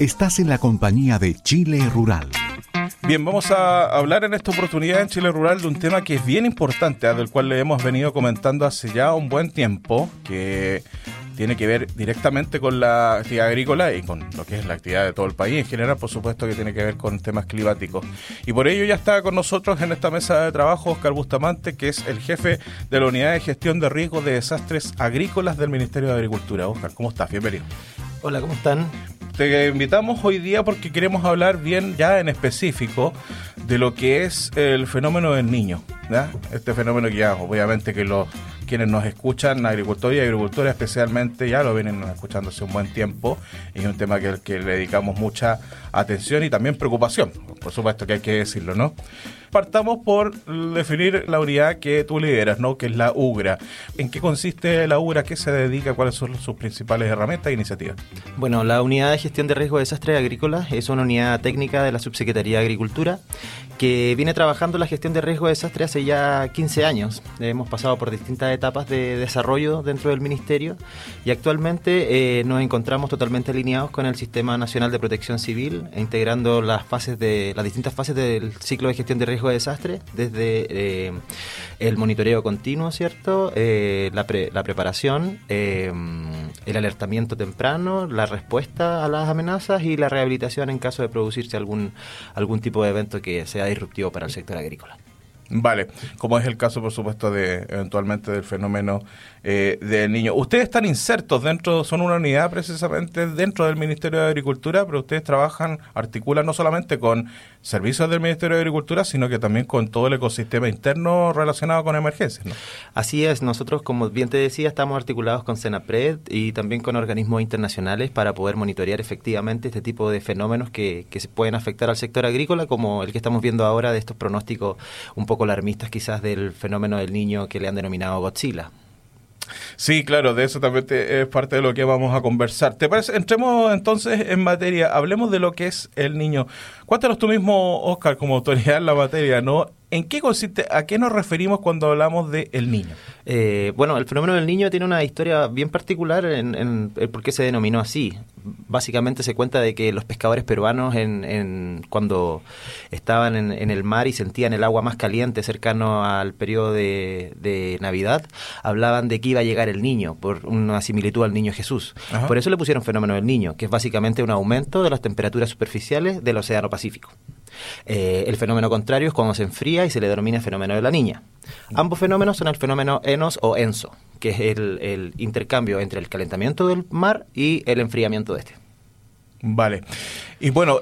Estás en la compañía de Chile Rural. Bien, vamos a hablar en esta oportunidad en Chile Rural de un tema que es bien importante, del cual le hemos venido comentando hace ya un buen tiempo, que tiene que ver directamente con la actividad agrícola y con lo que es la actividad de todo el país en general, por supuesto que tiene que ver con temas climáticos. Y por ello ya está con nosotros en esta mesa de trabajo Óscar Bustamante, que es el jefe de la Unidad de Gestión de Riesgos de Desastres Agrícolas del Ministerio de Agricultura. Óscar, ¿cómo estás? Bienvenido. Hola, ¿cómo están? Te invitamos hoy día porque queremos hablar bien ya en específico de lo que es el fenómeno del Niño, ¿ya? Este fenómeno que ya obviamente que quienes nos escuchan, agricultores y agricultoras especialmente, ya lo vienen escuchando hace un buen tiempo, y es un tema que le dedicamos mucha atención y también preocupación, por supuesto que hay que decirlo, ¿no? Partamos por definir la unidad que tú lideras, ¿no? Que es la UGRA. ¿En qué consiste la UGRA? ¿A qué se dedica? ¿Cuáles son sus principales herramientas e iniciativas? Bueno, la Unidad de Gestión de Riesgos de Desastres Agrícolas es una unidad técnica de la Subsecretaría de Agricultura que viene trabajando la gestión de riesgos de desastre hace ya 15 años. Hemos pasado por distintas etapas de desarrollo dentro del Ministerio y actualmente nos encontramos totalmente alineados con el Sistema Nacional de Protección Civil, integrando las distintas fases del ciclo de gestión de riesgos de desastre, desde el monitoreo continuo, ¿cierto? La preparación, el alertamiento temprano, la respuesta a las amenazas y la rehabilitación en caso de producirse algún tipo de evento que sea disruptivo para el sector agrícola. Vale, como es el caso, por supuesto, eventualmente del fenómeno del Niño. Ustedes están insertos son una unidad precisamente dentro del Ministerio de Agricultura, pero ustedes articulan no solamente con servicios del Ministerio de Agricultura, sino que también con todo el ecosistema interno relacionado con emergencias, ¿no? Así es, nosotros, como bien te decía, estamos articulados con Senapred y también con organismos internacionales para poder monitorear efectivamente este tipo de fenómenos que se pueden afectar al sector agrícola, como el que estamos viendo ahora de estos pronósticos un poco alarmistas quizás del fenómeno del Niño que le han denominado Godzilla. Sí, claro, de eso también es parte de lo que vamos a conversar. ¿Te parece? Entremos entonces en materia, hablemos de lo que es el Niño. Cuéntanos tú mismo, Óscar, como autoridad en la materia, ¿no? ¿En qué consiste, a qué nos referimos cuando hablamos de el Niño? Bueno, el fenómeno del Niño tiene una historia bien particular en por qué se denominó así. Básicamente se cuenta de que los pescadores peruanos cuando estaban en el mar y sentían el agua más caliente cercano al periodo de Navidad, hablaban de que iba a llegar el Niño, por una similitud al Niño Jesús. Ajá. Por eso le pusieron fenómeno del Niño, que es básicamente un aumento de las temperaturas superficiales del Océano Pacífico. El fenómeno contrario es cuando se enfría y se le denomina fenómeno de la Niña. Ambos fenómenos son el fenómeno ENOS o ENSO, que es el intercambio entre el calentamiento del mar y el enfriamiento de este. Vale. Y bueno,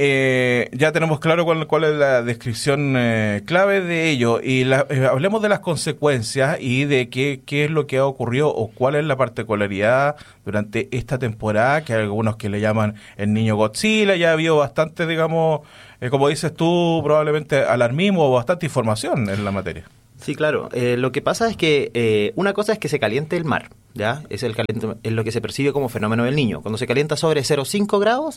ya tenemos claro cuál es la descripción clave de ello. Y hablemos de las consecuencias y de qué es lo que ha ocurrido o cuál es la particularidad durante esta temporada, que hay algunos que le llaman el Niño Godzilla. Ya ha habido bastante, digamos, como dices tú, probablemente alarmismo o bastante información en la materia. Sí, claro. Lo que pasa es que una cosa es que se caliente el mar, ¿ya? Es lo que se percibe como fenómeno del Niño. Cuando se calienta sobre 0,5 grados,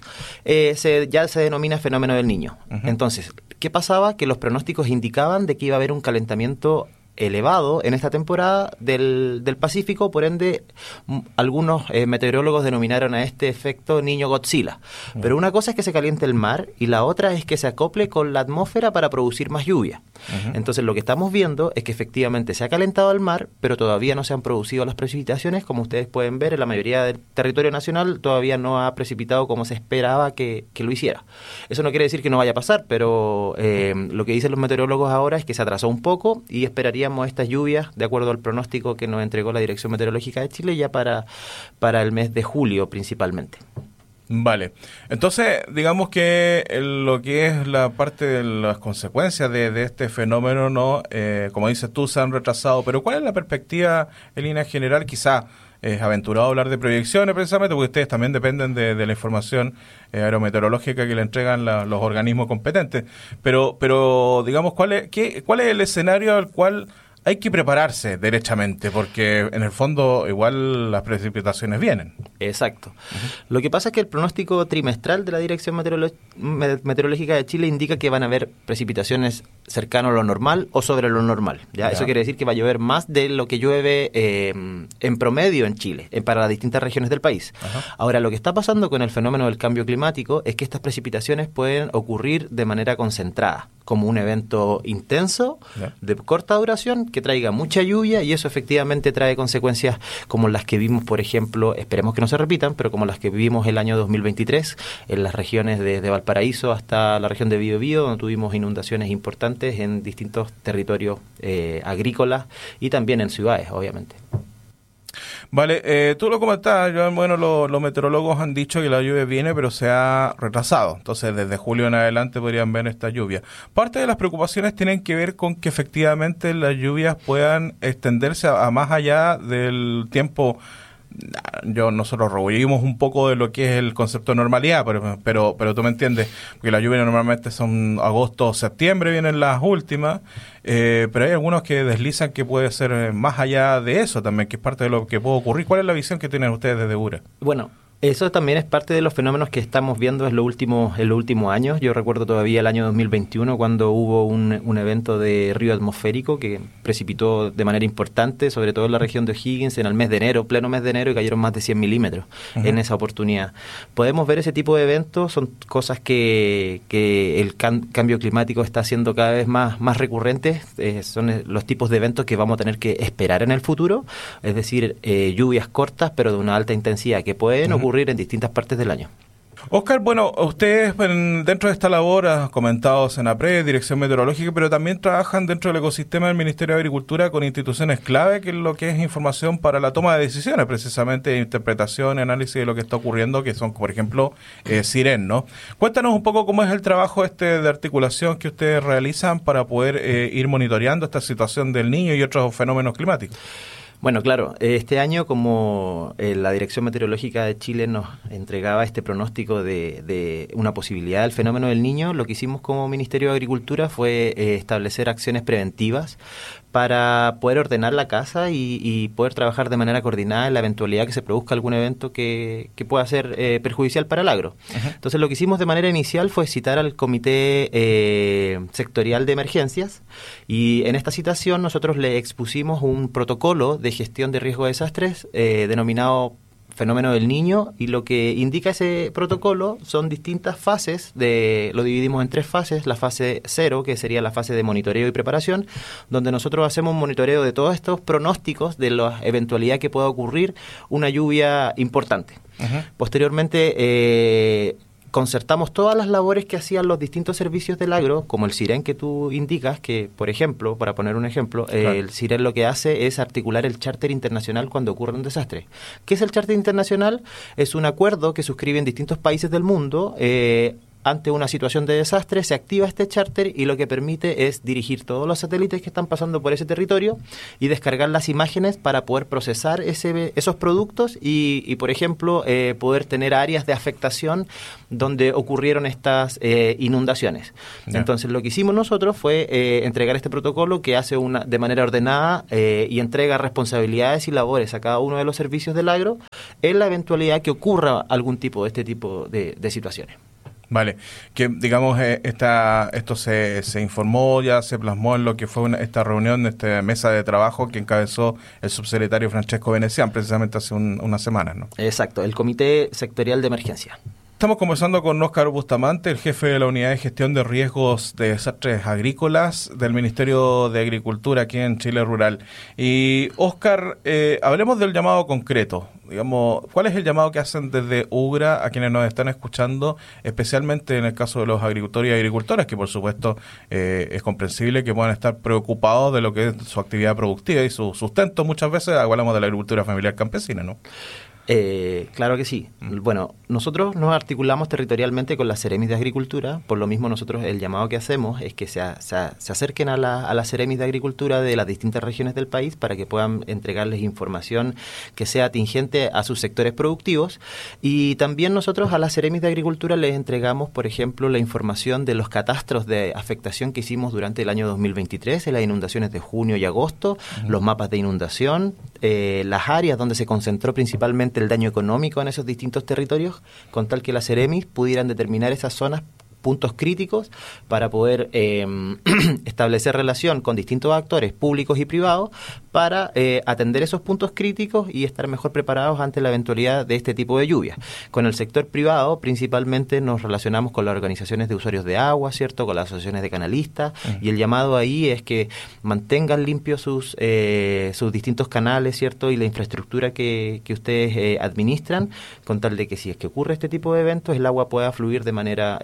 ya se denomina fenómeno del Niño. Uh-huh. Entonces, ¿qué pasaba? Que los pronósticos indicaban de que iba a haber un calentamiento elevado en esta temporada del Pacífico, por ende algunos meteorólogos denominaron a este efecto Niño Godzilla. Pero una cosa es que se caliente el mar y la otra es que se acople con la atmósfera para producir más lluvia. Entonces lo que estamos viendo es que efectivamente se ha calentado el mar, pero todavía no se han producido las precipitaciones. Como ustedes pueden ver, en la mayoría del territorio nacional todavía no ha precipitado como se esperaba que lo hiciera. Eso no quiere decir que no vaya a pasar, pero lo que dicen los meteorólogos ahora es que se atrasó un poco y esperaríamos estas lluvias, de acuerdo al pronóstico que nos entregó la Dirección Meteorológica de Chile, ya para el mes de julio principalmente. Vale, entonces digamos que lo que es la parte de las consecuencias de este fenómeno, no, como dices tú, se han retrasado, pero ¿cuál es la perspectiva en línea general? Quizá es aventurado hablar de proyecciones precisamente porque ustedes también dependen de la información aerometeorológica que le entregan los organismos competentes, pero digamos, ¿cuál es el escenario al cual hay que prepararse derechamente, porque en el fondo igual las precipitaciones vienen. Exacto. Lo que pasa es que el pronóstico trimestral de la Dirección Meteorológica de Chile indica que van a haber precipitaciones cercano a lo normal o sobre lo normal. ¿Ya? Eso quiere decir que va a llover más de lo que llueve en promedio en Chile, para las distintas regiones del país. Ahora, lo que está pasando con el fenómeno del cambio climático es que estas precipitaciones pueden ocurrir de manera concentrada, como un evento intenso, de corta duración, que traiga mucha lluvia, y eso efectivamente trae consecuencias como las que vimos, por ejemplo, esperemos que no se repitan, pero como las que vivimos el año 2023 en las regiones desde Valparaíso hasta la región de Biobío, donde tuvimos inundaciones importantes en distintos territorios agrícolas y también en ciudades, obviamente. Vale, tú lo comentabas, Joan, bueno, los meteorólogos han dicho que la lluvia viene, pero se ha retrasado. Entonces, desde julio en adelante podrían ver esta lluvia. Parte de las preocupaciones tienen que ver con que efectivamente las lluvias puedan extenderse a más allá del tiempo. Nosotros rehuimos un poco de lo que es el concepto de normalidad, pero tú me entiendes, porque las lluvias normalmente son agosto o septiembre, vienen las últimas, pero hay algunos que deslizan que puede ser más allá de eso también, que es parte de lo que puede ocurrir. ¿Cuál es la visión que tienen ustedes desde URA? Bueno, eso también es parte de los fenómenos que estamos viendo en los últimos años. Yo recuerdo todavía el año 2021 cuando hubo un evento de río atmosférico que precipitó de manera importante, sobre todo en la región de O'Higgins, en el mes de enero, pleno mes de enero, y cayeron más de 100 milímetros en esa oportunidad. Podemos ver ese tipo de eventos, son cosas que el cambio climático está haciendo cada vez más recurrentes, son los tipos de eventos que vamos a tener que esperar en el futuro, es decir, lluvias cortas pero de una alta intensidad que pueden ocurrir en distintas partes del año. Óscar, bueno, ustedes dentro de esta labor, has comentado Senapred, Dirección Meteorológica, pero también trabajan dentro del ecosistema del Ministerio de Agricultura con instituciones clave, que es lo que es información para la toma de decisiones, precisamente interpretación y análisis de lo que está ocurriendo, que son, por ejemplo, CIREN, ¿no? Cuéntanos un poco cómo es el trabajo de articulación que ustedes realizan para poder ir monitoreando esta situación del Niño y otros fenómenos climáticos. Bueno, claro, este año como la Dirección Meteorológica de Chile nos entregaba este pronóstico de una posibilidad del fenómeno del Niño, lo que hicimos como Ministerio de Agricultura fue establecer acciones preventivas para poder ordenar la casa y poder trabajar de manera coordinada en la eventualidad que se produzca algún evento que pueda ser perjudicial para el agro. Entonces, lo que hicimos de manera inicial fue citar al Comité Sectorial de Emergencias, y en esta citación nosotros le expusimos un protocolo de gestión de riesgo de desastres denominado Fenómeno del Niño, y lo que indica ese protocolo son distintas fases, lo dividimos en 3 fases. La fase 0, que sería la fase de monitoreo y preparación, donde nosotros hacemos un monitoreo de todos estos pronósticos de la eventualidad que pueda ocurrir una lluvia importante. Posteriormente, concertamos todas las labores que hacían los distintos servicios del agro, como el CIREN que tú indicas, que, por ejemplo, para poner un ejemplo, el CIREN lo que hace es articular el charter internacional cuando ocurre un desastre. ¿Qué es el charter internacional? Es un acuerdo que suscriben distintos países del mundo. Ante una situación de desastre se activa este charter, y lo que permite es dirigir todos los satélites que están pasando por ese territorio y descargar las imágenes para poder procesar esos productos y por ejemplo, poder tener áreas de afectación donde ocurrieron estas inundaciones. Entonces, lo que hicimos nosotros fue entregar este protocolo que hace de manera ordenada y entrega responsabilidades y labores a cada uno de los servicios del agro en la eventualidad que ocurra algún tipo de este tipo de situaciones. Vale, que digamos esto se informó, ya se plasmó en lo que fue esta reunión, esta mesa de trabajo que encabezó el subsecretario Francesco Venecián precisamente hace unas semanas, ¿no? Exacto, el Comité Sectorial de Emergencia. Estamos conversando con Óscar Bustamante, el jefe de la Unidad de Gestión de Riesgos de Desastres Agrícolas del Ministerio de Agricultura aquí en Chile Rural. Y Óscar, hablemos del llamado concreto. Digamos, ¿cuál es el llamado que hacen desde UGRA a quienes nos están escuchando, especialmente en el caso de los agricultores y agricultoras, que por supuesto es comprensible que puedan estar preocupados de lo que es su actividad productiva y su sustento? Muchas veces hablamos de la agricultura familiar campesina, ¿no? Claro que sí. Bueno, nosotros nos articulamos territorialmente con las Ceremis de Agricultura, por lo mismo nosotros el llamado que hacemos es que se acerquen a las Ceremis de Agricultura de las distintas regiones del país para que puedan entregarles información que sea atingente a sus sectores productivos, y también nosotros a las Ceremis de Agricultura les entregamos, por ejemplo, la información de los catastros de afectación que hicimos durante el año 2023, en las inundaciones de junio y agosto, los mapas de inundación, las áreas donde se concentró principalmente el daño económico en esos distintos territorios, con tal que las Ceremis pudieran determinar esas zonas, puntos críticos, para poder establecer relación con distintos actores públicos y privados para atender esos puntos críticos y estar mejor preparados ante la eventualidad de este tipo de lluvias. Con el sector privado, principalmente nos relacionamos con las organizaciones de usuarios de agua, ¿cierto?, con las asociaciones de canalistas, y el llamado ahí es que mantengan limpios sus distintos canales, ¿cierto?, y la infraestructura que ustedes administran, con tal de que si es que ocurre este tipo de eventos, el agua pueda fluir de manera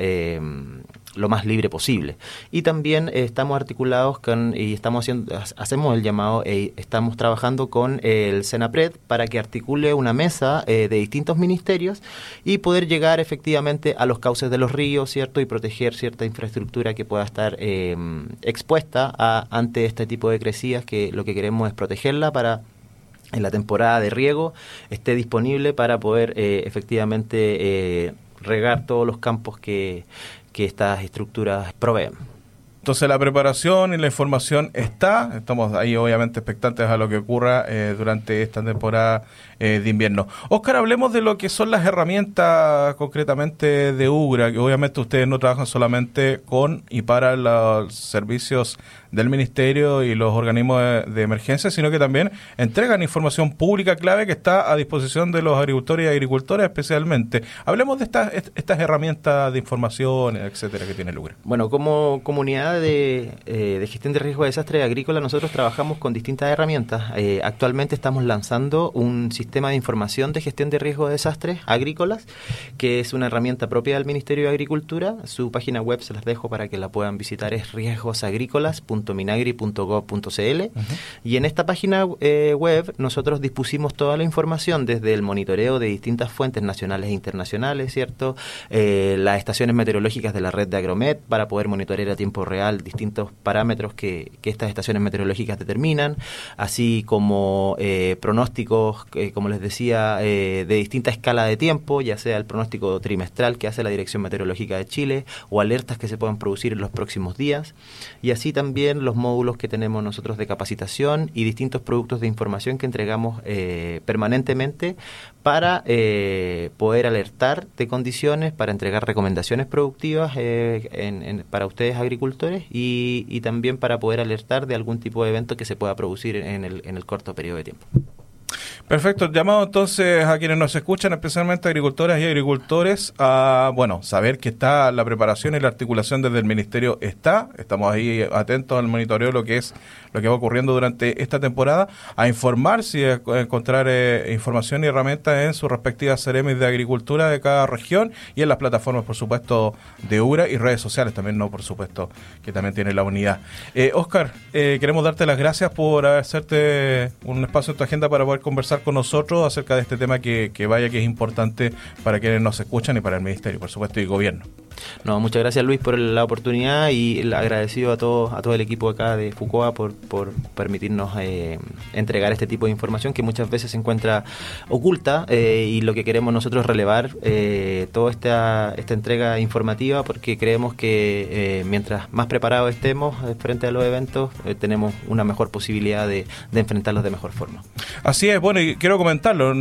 lo más libre posible. Y también estamos articulados y hacemos el llamado, estamos trabajando con el Senapred para que articule una mesa de distintos ministerios y poder llegar efectivamente a los cauces de los ríos, ¿cierto?, y proteger cierta infraestructura que pueda estar expuesta ante este tipo de crecidas, que lo que queremos es protegerla para en la temporada de riego esté disponible para poder efectivamente regar todos los campos que estas estructuras proveen. Entonces la preparación y la información estamos ahí obviamente expectantes a lo que ocurra durante esta temporada de invierno. Óscar, hablemos de lo que son las herramientas concretamente de UGRA, que obviamente ustedes no trabajan solamente con y para los servicios del Ministerio y los organismos de emergencia, sino que también entregan información pública clave que está a disposición de los agricultores y agricultoras especialmente. Hablemos de estas herramientas de información, etcétera, que tiene UGRA. Bueno, como comunidad de gestión de riesgo de desastre agrícola, nosotros trabajamos con distintas herramientas. Actualmente estamos lanzando un sistema de información de gestión de riesgo de desastres agrícolas, que es una herramienta propia del Ministerio de Agricultura. Su página web se las dejo para que la puedan visitar, es riesgosagrícolas.minagri.gov.cl. Y en esta página web nosotros dispusimos toda la información, desde el monitoreo de distintas fuentes nacionales e internacionales, ¿cierto?, las estaciones meteorológicas de la red de Agromet para poder monitorear a tiempo real distintos parámetros que estas estaciones meteorológicas determinan, así como pronósticos, como les decía, de distinta escala de tiempo, ya sea el pronóstico trimestral que hace la Dirección Meteorológica de Chile o alertas que se puedan producir en los próximos días, y así también los módulos que tenemos nosotros de capacitación y distintos productos de información que entregamos permanentemente para poder alertar de condiciones, para entregar recomendaciones productivas para ustedes agricultores, y también para poder alertar de algún tipo de evento que se pueda producir en el corto periodo de tiempo. Perfecto, llamado entonces a quienes nos escuchan, especialmente agricultoras y agricultores, a saber que está la preparación y la articulación desde el Ministerio estamos ahí atentos al monitoreo de lo que va ocurriendo durante esta temporada, a informarse y a encontrar información y herramientas en sus respectivas Ceremis de Agricultura de cada región y en las plataformas, por supuesto, de UGRA y redes sociales también, por supuesto, que también tiene la unidad. Óscar, queremos darte las gracias por hacerte un espacio en tu agenda para poder conversar con nosotros acerca de este tema que es importante para quienes nos escuchan y para el Ministerio, por supuesto, y Gobierno. No, muchas gracias, Luis, por la oportunidad, y agradecido a todo el equipo acá de FUCOA por permitirnos entregar este tipo de información que muchas veces se encuentra oculta, y lo que queremos nosotros es relevar toda esta entrega informativa, porque creemos que mientras más preparados estemos frente a los eventos, tenemos una mejor posibilidad de enfrentarlos de mejor forma. Así es, bueno, y quiero comentarlo,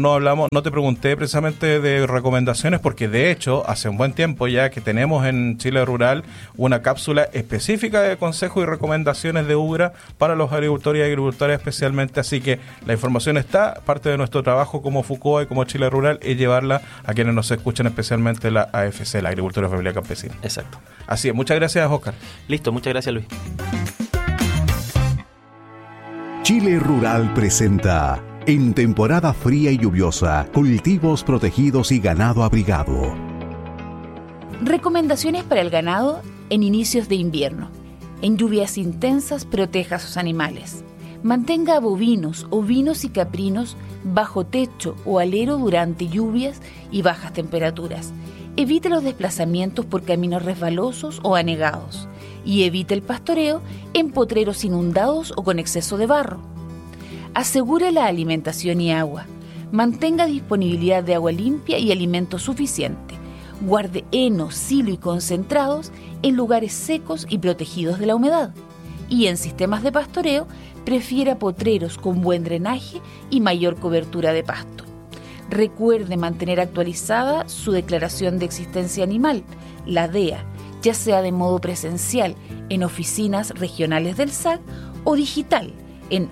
no te pregunté precisamente de recomendaciones, porque de hecho hace un buen tiempo ya que tenemos en Chile Rural una cápsula específica de consejos y recomendaciones de UGRA para los agricultores y agricultoras especialmente, así que la información está, parte de nuestro trabajo como FUCOA y como Chile Rural es llevarla a quienes nos escuchan, especialmente la AFC, la Agricultura Familiar Campesina. Exacto. Así es, muchas gracias, Óscar. Listo, muchas gracias, Luis. Chile Rural presenta, en temporada fría y lluviosa, cultivos protegidos y ganado abrigado. Recomendaciones para el ganado en inicios de invierno. En lluvias intensas, proteja a sus animales. Mantenga a bovinos, ovinos y caprinos bajo techo o alero durante lluvias y bajas temperaturas. Evite los desplazamientos por caminos resbalosos o anegados y evite el pastoreo en potreros inundados o con exceso de barro. Asegure la alimentación y agua. Mantenga disponibilidad de agua limpia y alimento suficiente. Guarde heno, silo y concentrados en lugares secos y protegidos de la humedad. Y en sistemas de pastoreo, prefiera potreros con buen drenaje y mayor cobertura de pasto. Recuerde mantener actualizada su declaración de existencia animal, la DEA, ya sea de modo presencial en oficinas regionales del SAC o digital en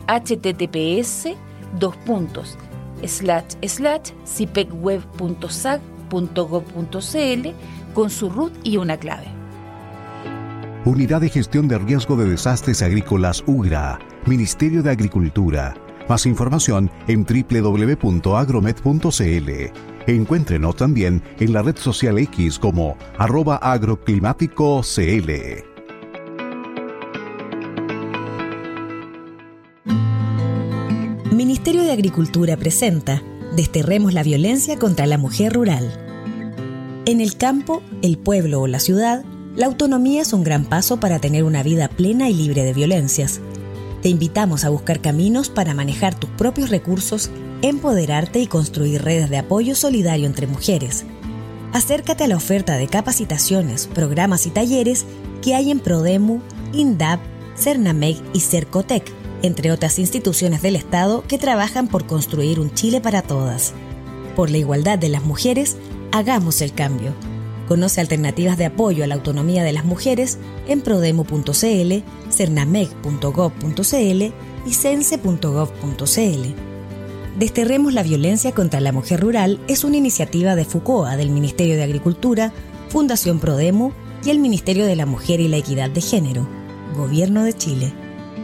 https://cipecweb.sac.gov.cl con su root y una clave. Unidad de Gestión de Riesgo de Desastres Agrícolas UGRA, Ministerio de Agricultura. Más información en www.agromed.cl. Encuéntrenos también en la red social X como @agroclimáticocl. Ministerio de Agricultura presenta Desterremos la violencia contra la mujer rural. En el campo, el pueblo o la ciudad, la autonomía es un gran paso para tener una vida plena y libre de violencias. Te invitamos a buscar caminos para manejar tus propios recursos, empoderarte y construir redes de apoyo solidario entre mujeres. Acércate a la oferta de capacitaciones, programas y talleres que hay en Prodemu, INDAP, Cernameg y Cercotec, entre otras instituciones del Estado que trabajan por construir un Chile para todas. Por la igualdad de las mujeres, hagamos el cambio. Conoce alternativas de apoyo a la autonomía de las mujeres en prodemu.cl, cernameg.gov.cl y cense.gov.cl. Desterremos la violencia contra la mujer rural es una iniciativa de FUCOA del Ministerio de Agricultura, Fundación Prodemu y el Ministerio de la Mujer y la Equidad de Género, Gobierno de Chile.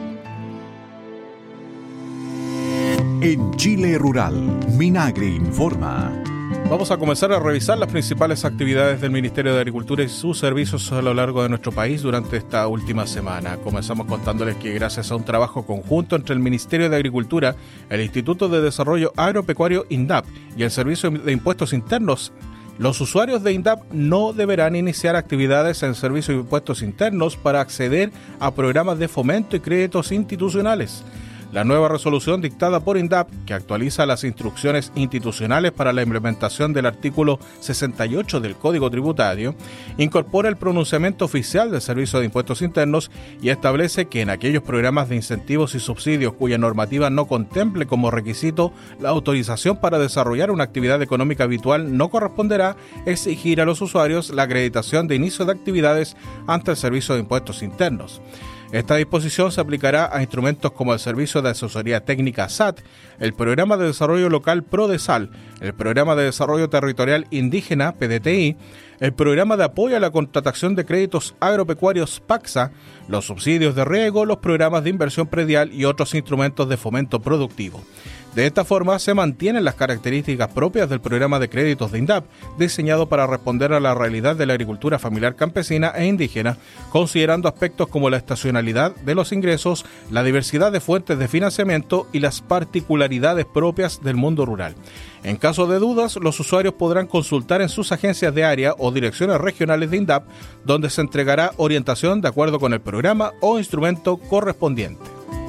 En Chile Rural, Minagri informa. Vamos a comenzar a revisar las principales actividades del Ministerio de Agricultura y sus servicios a lo largo de nuestro país durante esta última semana. Comenzamos contándoles que gracias a un trabajo conjunto entre el Ministerio de Agricultura, el Instituto de Desarrollo Agropecuario INDAP y el Servicio de Impuestos Internos, los usuarios de INDAP no deberán iniciar actividades en el Servicio de Impuestos Internos para acceder a programas de fomento y créditos institucionales. La nueva resolución dictada por INDAP, que actualiza las instrucciones institucionales para la implementación del artículo 68 del Código Tributario, incorpora el pronunciamiento oficial del Servicio de Impuestos Internos y establece que en aquellos programas de incentivos y subsidios cuya normativa no contemple como requisito la autorización para desarrollar una actividad económica habitual, no corresponderá exigir a los usuarios la acreditación de inicio de actividades ante el Servicio de Impuestos Internos. Esta disposición se aplicará a instrumentos como el Servicio de Asesoría Técnica SAT, el Programa de Desarrollo Local PRODESAL, el Programa de Desarrollo Territorial Indígena PDTI, el Programa de Apoyo a la Contratación de Créditos Agropecuarios PACSA, los subsidios de riego, los programas de inversión predial y otros instrumentos de fomento productivo. De esta forma, se mantienen las características propias del programa de créditos de INDAP, diseñado para responder a la realidad de la agricultura familiar campesina e indígena, considerando aspectos como la estacionalidad de los ingresos, la diversidad de fuentes de financiamiento y las particularidades propias del mundo rural. En caso de dudas, los usuarios podrán consultar en sus agencias de área o direcciones regionales de INDAP, donde se entregará orientación de acuerdo con el programa o instrumento correspondiente.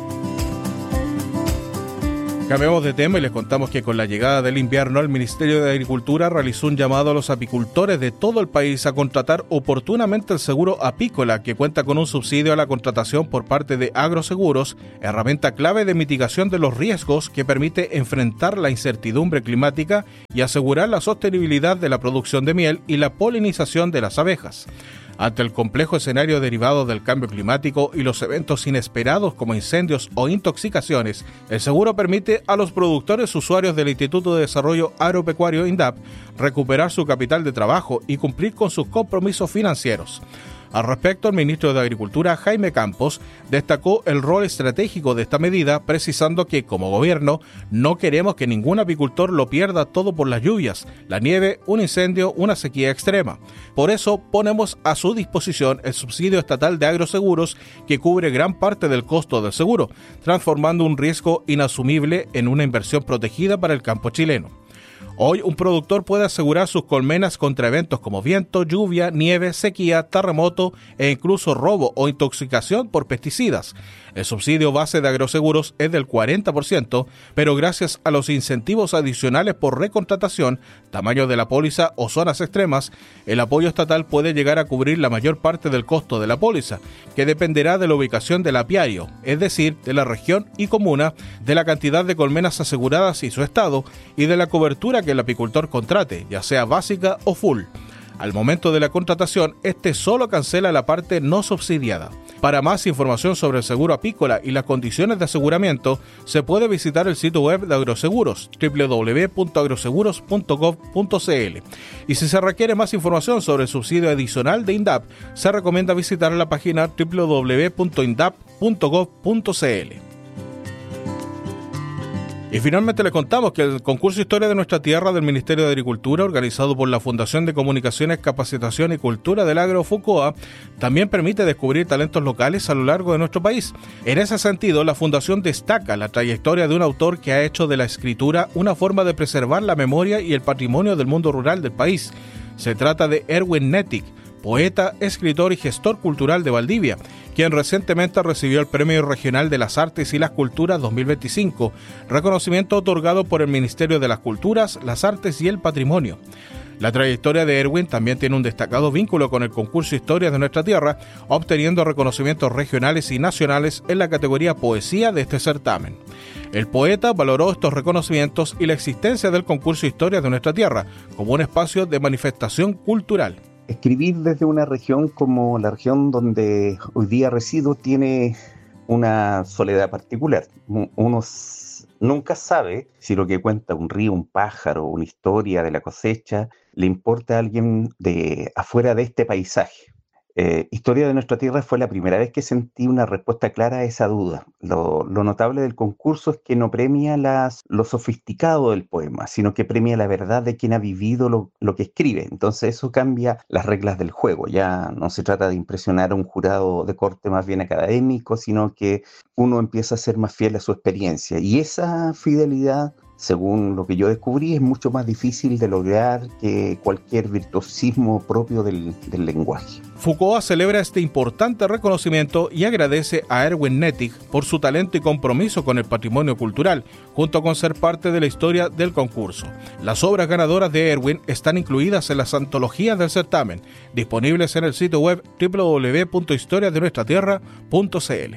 Cambiamos de tema y les contamos que con la llegada del invierno, el Ministerio de Agricultura realizó un llamado a los apicultores de todo el país a contratar oportunamente el seguro apícola, que cuenta con un subsidio a la contratación por parte de Agroseguros, herramienta clave de mitigación de los riesgos que permite enfrentar la incertidumbre climática y asegurar la sostenibilidad de la producción de miel y la polinización de las abejas. Ante el complejo escenario derivado del cambio climático y los eventos inesperados como incendios o intoxicaciones, el seguro permite a los productores usuarios del Instituto de Desarrollo Agropecuario INDAP recuperar su capital de trabajo y cumplir con sus compromisos financieros. Al respecto, el ministro de Agricultura, Jaime Campos, destacó el rol estratégico de esta medida, precisando que, como gobierno, no queremos que ningún apicultor lo pierda todo por las lluvias, la nieve, un incendio, una sequía extrema. Por eso, ponemos a su disposición el subsidio estatal de agroseguros, que cubre gran parte del costo del seguro, transformando un riesgo inasumible en una inversión protegida para el campo chileno. Hoy, un productor puede asegurar sus colmenas contra eventos como viento, lluvia, nieve, sequía, terremoto e incluso robo o intoxicación por pesticidas. El subsidio base de agroseguros es del 40%, pero gracias a los incentivos adicionales por recontratación, tamaño de la póliza o zonas extremas, el apoyo estatal puede llegar a cubrir la mayor parte del costo de la póliza, que dependerá de la ubicación del apiario, es decir, de la región y comuna, de la cantidad de colmenas aseguradas y su estado, y de la cobertura que el apicultor contrate, ya sea básica o full. Al momento de la contratación, este solo cancela la parte no subsidiada. Para más información sobre el seguro apícola y las condiciones de aseguramiento, se puede visitar el sitio web de Agroseguros, www.agroseguros.gov.cl. Y si se requiere más información sobre el subsidio adicional de INDAP, se recomienda visitar la página www.indap.gov.cl. Y finalmente les contamos que el concurso Historia de Nuestra Tierra del Ministerio de Agricultura, organizado por la Fundación de Comunicaciones, Capacitación y Cultura del Agro FUCOA, también permite descubrir talentos locales a lo largo de nuestro país. En ese sentido, la Fundación destaca la trayectoria de un autor que ha hecho de la escritura una forma de preservar la memoria y el patrimonio del mundo rural del país. Se trata de Erwin Nettig, poeta, escritor y gestor cultural de Valdivia, quien recientemente recibió el Premio Regional de las Artes y las Culturas 2025, reconocimiento otorgado por el Ministerio de las Culturas, las Artes y el Patrimonio. La trayectoria de Erwin también tiene un destacado vínculo con el concurso Historias de Nuestra Tierra, obteniendo reconocimientos regionales y nacionales en la categoría Poesía de este certamen. El poeta valoró estos reconocimientos y la existencia del concurso Historias de Nuestra Tierra como un espacio de manifestación cultural. Escribir desde una región como la región donde hoy día resido tiene una soledad particular. Uno nunca sabe si lo que cuenta un río, un pájaro, una historia de la cosecha, le importa a alguien de afuera de este paisaje. Historia de Nuestra Tierra fue la primera vez que sentí una respuesta clara a esa duda. Lo notable del concurso es que no premia lo sofisticado del poema, sino que premia la verdad de quien ha vivido lo que escribe. Entonces eso cambia las reglas del juego. Ya no se trata de impresionar a un jurado de corte más bien académico, sino que uno empieza a ser más fiel a su experiencia. Y esa fidelidad, según lo que yo descubrí, es mucho más difícil de lograr que cualquier virtuosismo propio del lenguaje. FUCOA celebra este importante reconocimiento y agradece a Erwin Nettig por su talento y compromiso con el patrimonio cultural, junto con ser parte de la historia del concurso. Las obras ganadoras de Erwin están incluidas en las antologías del certamen, disponibles en el sitio web www.historiasdenuestratierra.cl.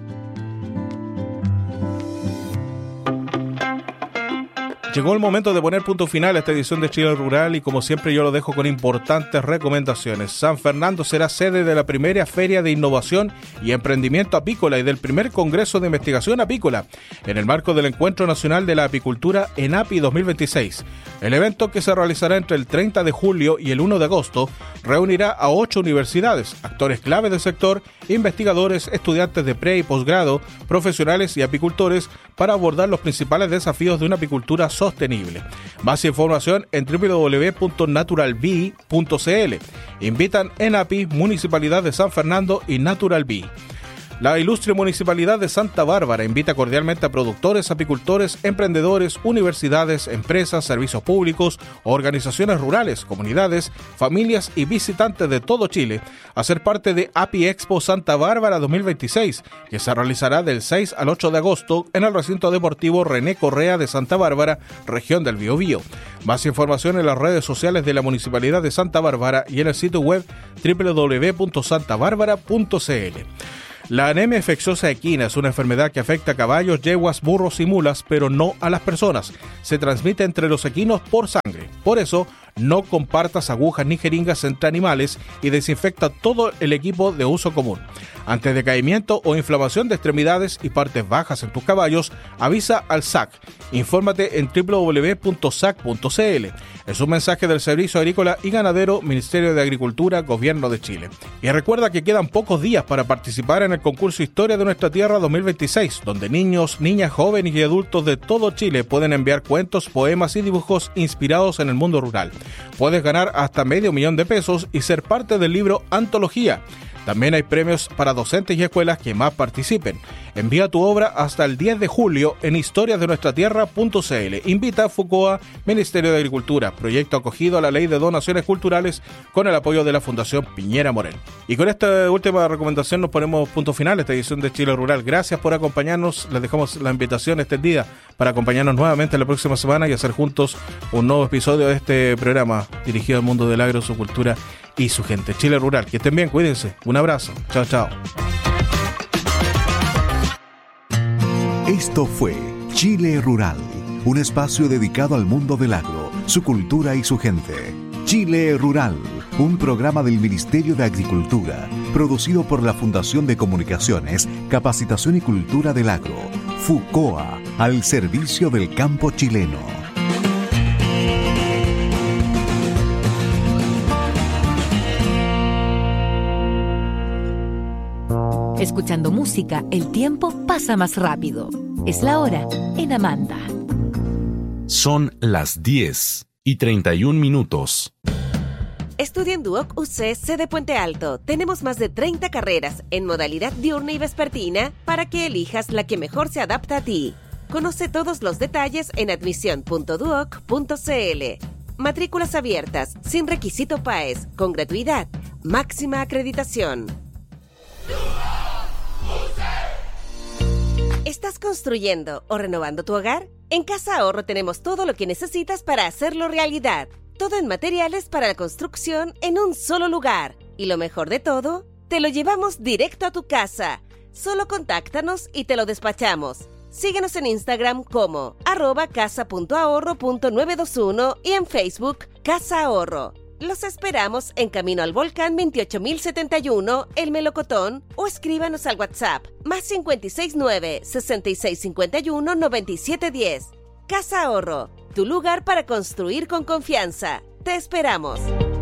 Llegó el momento de poner punto final a esta edición de Chile Rural y como siempre yo lo dejo con importantes recomendaciones. San Fernando será sede de la primera Feria de Innovación y Emprendimiento Apícola y del primer Congreso de Investigación Apícola en el marco del Encuentro Nacional de la Apicultura ENAPI 2026. El evento, que se realizará entre el 30 de julio y el 1 de agosto, reunirá a 8 universidades, actores clave del sector, investigadores, estudiantes de pre y posgrado, profesionales y apicultores para abordar los principales desafíos de una apicultura sostenible. Más información en www.naturalbee.cl. Invitan ENAPI, Municipalidad de San Fernando y Naturalbee. La ilustre Municipalidad de Santa Bárbara invita cordialmente a productores, apicultores, emprendedores, universidades, empresas, servicios públicos, organizaciones rurales, comunidades, familias y visitantes de todo Chile a ser parte de Api Expo Santa Bárbara 2026, que se realizará del 6 al 8 de agosto en el recinto deportivo René Correa de Santa Bárbara, región del Biobío. Más información en las redes sociales de la Municipalidad de Santa Bárbara y en el sitio web www.santabarbara.cl. La anemia infecciosa equina es una enfermedad que afecta a caballos, yeguas, burros y mulas, pero no a las personas. Se transmite entre los equinos por sangre. Por eso, No compartas agujas ni jeringas entre animales y desinfecta todo el equipo de uso común. Ante decaimiento o inflamación de extremidades y partes bajas en tus caballos, avisa al SAC. Infórmate en www.sac.cl. Es un mensaje del Servicio Agrícola y Ganadero, Ministerio de Agricultura, Gobierno de Chile. Y recuerda que quedan pocos días para participar en el concurso Historia de Nuestra Tierra 2026, donde niños, niñas, jóvenes y adultos de todo Chile pueden enviar cuentos, poemas y dibujos inspirados en el mundo rural. Puedes ganar hasta $500,000 y ser parte del libro Antología. También hay premios para docentes y escuelas que más participen. Envía tu obra hasta el 10 de julio en historiasdenuestratierra.cl. Invita a FUCOA, Ministerio de Agricultura, proyecto acogido a la Ley de Donaciones Culturales con el apoyo de la Fundación Piñera Morel. Y con esta última recomendación nos ponemos punto final a esta edición de Chile Rural. Gracias por acompañarnos. Les dejamos la invitación extendida para acompañarnos nuevamente la próxima semana y hacer juntos un nuevo episodio de este programa dirigido al mundo del agro, su cultura y su gente. Chile Rural, que estén bien, cuídense. Un abrazo. Chao, chao. Esto fue Chile Rural, un espacio dedicado al mundo del agro, su cultura y su gente. Chile Rural, un programa del Ministerio de Agricultura, producido por la Fundación de Comunicaciones, Capacitación y Cultura del Agro, FUCOA, al servicio del campo chileno. Escuchando música, el tiempo pasa más rápido. Es la hora en Amanda. Son las 10:31. Estudia en Duoc UC sede Puente Alto. Tenemos más de 30 carreras en modalidad diurna y vespertina para que elijas la que mejor se adapta a ti. Conoce todos los detalles en admisión.duoc.cl. Matrículas abiertas, sin requisito PAES, con gratuidad, máxima acreditación. ¿Estás construyendo o renovando tu hogar? En Casa Ahorro tenemos todo lo que necesitas para hacerlo realidad. Todo en materiales para la construcción en un solo lugar. Y lo mejor de todo, te lo llevamos directo a tu casa. Solo contáctanos y te lo despachamos. Síguenos en Instagram como @casa.ahorro.921 y en Facebook Casa Ahorro. Los esperamos en Camino al Volcán 28071, El Melocotón, o escríbanos al WhatsApp +569 6651 9710. Casa Ahorro, tu lugar para construir con confianza. Te esperamos.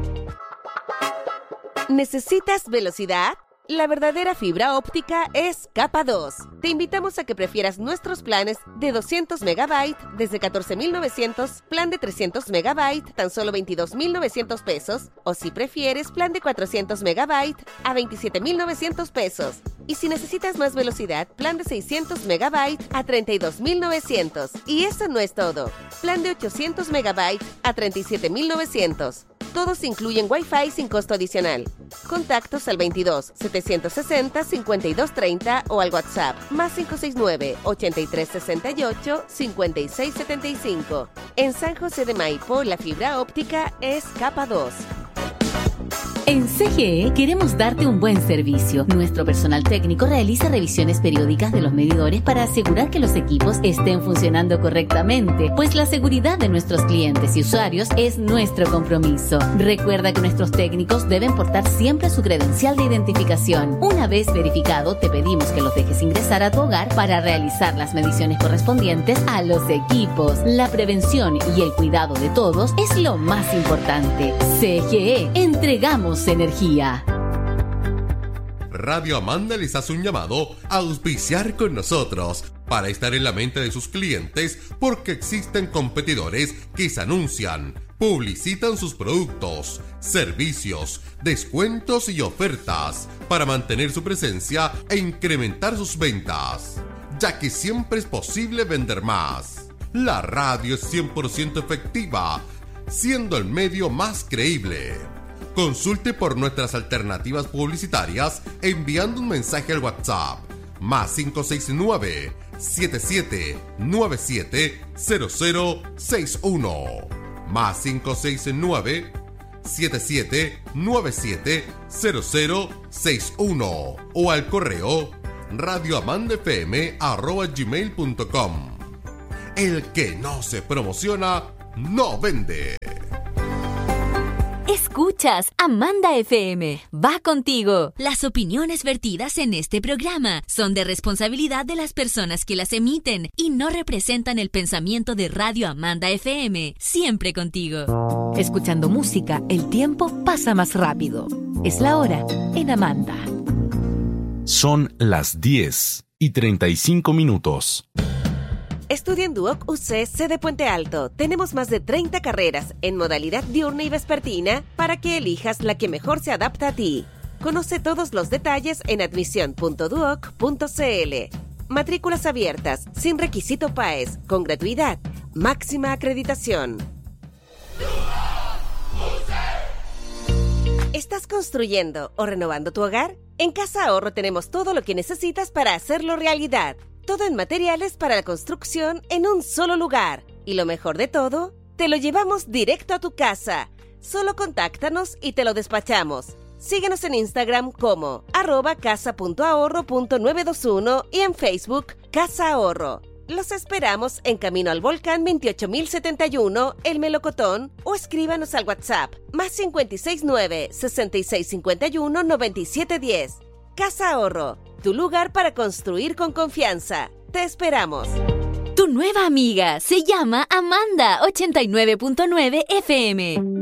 ¿Necesitas velocidad? La verdadera fibra óptica es Capa 2. Te invitamos a que prefieras nuestros planes de 200 megabytes desde 14,900, plan de 300 megabytes tan solo 22,900 pesos, o si prefieres plan de 400 megabytes a 27,900 pesos. Y si necesitas más velocidad, plan de 600 megabytes a 32,900. Y eso no es todo. Plan de 800 megabytes a 37,900. Todos incluyen Wi-Fi sin costo adicional. Contactos al 22 760 5230 o al WhatsApp +569 8368 5675. En San José de Maipo, la fibra óptica es Capa 2. En CGE queremos darte un buen servicio. Nuestro personal técnico realiza revisiones periódicas de los medidores para asegurar que los equipos estén funcionando correctamente, pues la seguridad de nuestros clientes y usuarios es nuestro compromiso. Recuerda que nuestros técnicos deben portar siempre su credencial de identificación. Una vez verificado, te pedimos que los dejes ingresar a tu hogar para realizar las mediciones correspondientes a los equipos. La prevención y el cuidado de todos es lo más importante. CGE, entregamos energía. Radio Amanda les hace un llamado a auspiciar con nosotros para estar en la mente de sus clientes, porque existen competidores que se anuncian, publicitan sus productos, servicios, descuentos y ofertas para mantener su presencia e incrementar sus ventas, ya que siempre es posible vender más. La radio es 100% efectiva, siendo el medio más creíble. Consulte por nuestras alternativas publicitarias enviando un mensaje al WhatsApp +569 7797 0061 +569 7797 0061 o al correo radioamandafm@gmail.com. El que no se promociona no vende. Escuchas Amanda FM. Va contigo. Las opiniones vertidas en este programa son de responsabilidad de las personas que las emiten y no representan el pensamiento de Radio Amanda FM. Siempre contigo. Escuchando música, el tiempo pasa más rápido. Es la hora en Amanda. Son las 10:35. Estudia en Duoc UC sede Puente Alto. Tenemos más de 30 carreras en modalidad diurna y vespertina para que elijas la que mejor se adapta a ti. Conoce todos los detalles en admisión.duoc.cl. Matrículas abiertas, sin requisito PAES, con gratuidad, máxima acreditación. ¿Estás construyendo o renovando tu hogar? En Casa Ahorro tenemos todo lo que necesitas para hacerlo realidad. Todo en materiales para la construcción en un solo lugar. Y lo mejor de todo, te lo llevamos directo a tu casa. Solo contáctanos y te lo despachamos. Síguenos en Instagram como @casa.ahorro.921 y en Facebook Casa Ahorro. Los esperamos en Camino al Volcán 28071, El Melocotón, o escríbanos al WhatsApp +569 6651 9710. Casa Ahorro, tu lugar para construir con confianza. Te esperamos. Tu nueva amiga se llama Amanda 89.9 FM.